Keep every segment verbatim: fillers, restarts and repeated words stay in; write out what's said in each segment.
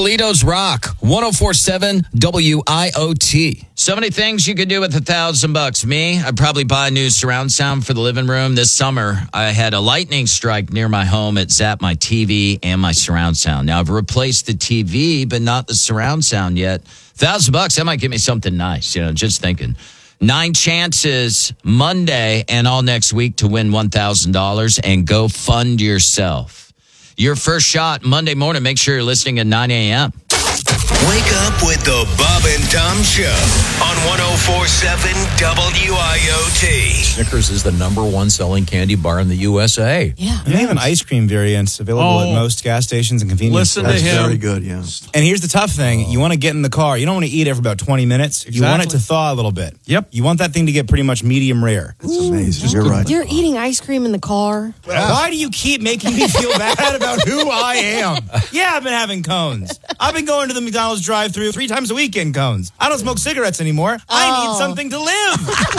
Toledo's Rock, one oh four point seven W I O T. So many things you could do with a thousand bucks. Me, I'd probably buy a new surround sound for the living room. This summer, I had a lightning strike near my home. It zapped my T V and my surround sound. Now, I've replaced the T V, but not the surround sound yet. Thousand bucks, that might give me something nice, you know, just thinking. Nine chances Monday and all next week to win one thousand dollars and go fund yourself. Your first shot Monday morning. Make sure you're listening at nine a.m. Wake up with the Bob and Tom Show on one oh four point seven W I O T. Snickers is the number one selling candy bar in the U S A. Yeah. And they have an ice cream variant available Oh. at most gas stations and convenience Listen stores. to him. Very good, yeah. And here's the tough thing. You want to get in the car. You don't want to eat it for about twenty minutes. You want it Exactly. to thaw a little bit. Yep. You want that thing to get pretty much medium rare. It's amazing. You're right. You're eating ice cream in the car. Why do you keep making me feel bad about who I am? Yeah, I've been having cones. I've been going to the McDonald's drive-thru three times a week in cones. I don't smoke cigarettes anymore. I Oh. need something to live.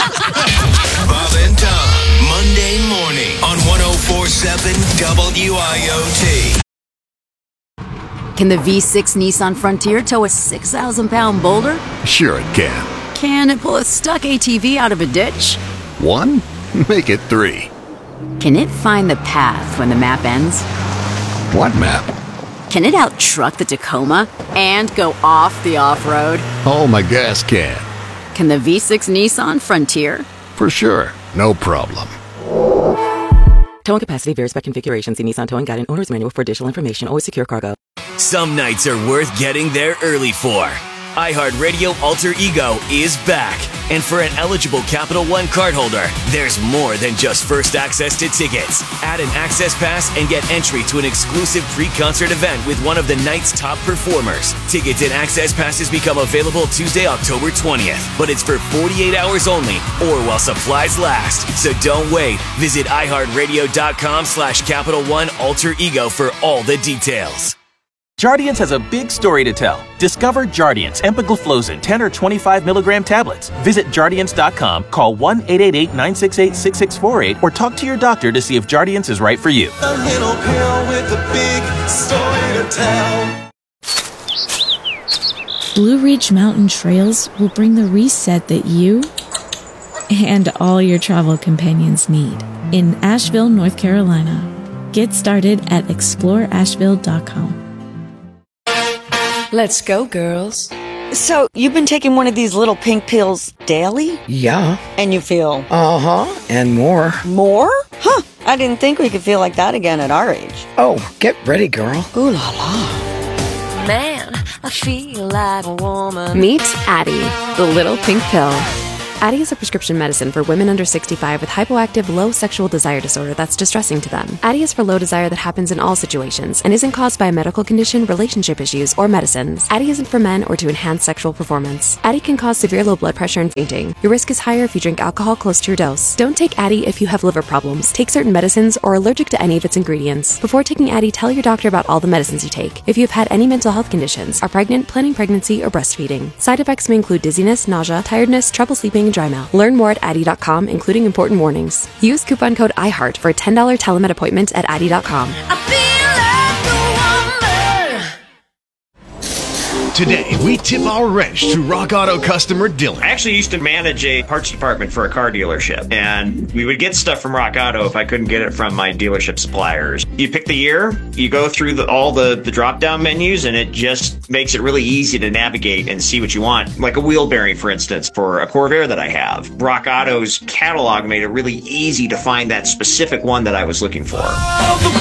Bob and Tom, Monday morning on one oh four point seven W I O T. Can the V six Nissan Frontier tow a six thousand pound boulder? Sure it can. Can it pull a stuck A T V out of a ditch? One? Make it three. Can it find the path when the map ends? What map? Can it out-truck the Tacoma and go off the off-road? Oh, my gas can. Can the V six Nissan Frontier? For sure. No problem. Towing capacity varies by configuration. See Nissan Towing Guide and Owner's Manual for additional information. Always secure cargo. Some nights are worth getting there early for. iHeartRadio Alter Ego is back. And for an eligible Capital One cardholder, there's more than just first access to tickets. Add an access pass and get entry to an exclusive pre-concert event with one of the night's top performers. Tickets and access passes become available Tuesday, October twentieth. But it's for forty-eight hours only or while supplies last. So don't wait. Visit iHeartRadio.com slash Capital One Alter Ego for all the details. Jardiance has a big story to tell. Discover Jardiance empagliflozin ten or twenty-five milligram tablets. Visit Jardiance dot com, call one eight eight eight, nine six eight, six six four eight, or talk to your doctor to see if Jardiance is right for you. A little pill with a big story to tell. Blue Ridge Mountain Trails will bring the reset that you and all your travel companions need in Asheville, North Carolina. Get started at explore asheville dot com. Let's go, girls. So, you've been taking one of these little pink pills daily? Yeah. And you feel? Uh-huh. And more. More? Huh. I didn't think we could feel like that again at our age. Oh, get ready, girl. Ooh la la. Man, I feel like a woman. Meet Addie, the little pink pill. Addie is a prescription medicine for women under sixty-five with hypoactive low sexual desire disorder that's distressing to them. Addie is for low desire that happens in all situations and isn't caused by a medical condition, relationship issues, or medicines. Addie isn't for men or to enhance sexual performance. Addie can cause severe low blood pressure and fainting. Your risk is higher if you drink alcohol close to your dose. Don't take Addie if you have liver problems, take certain medicines, or are allergic to any of its ingredients. Before taking Addie, tell your doctor about all the medicines you take. If you have had any mental health conditions, are pregnant, planning pregnancy, or breastfeeding. Side effects may include dizziness, nausea, tiredness, trouble sleeping, and dry mouth. Learn more at Addie dot com, including important warnings. Use coupon code iHeart for a ten dollars telemed appointment at Addie dot com. Today, we tip our wrench to Rock Auto customer Dylan. I actually used to manage a parts department for a car dealership, and we would get stuff from Rock Auto if I couldn't get it from my dealership suppliers. You pick the year, you go through the, all the, the drop-down menus, and it just makes it really easy to navigate and see what you want. Like a wheel bearing, for instance, for a Corvair that I have. Rock Auto's catalog made it really easy to find that specific one that I was looking for.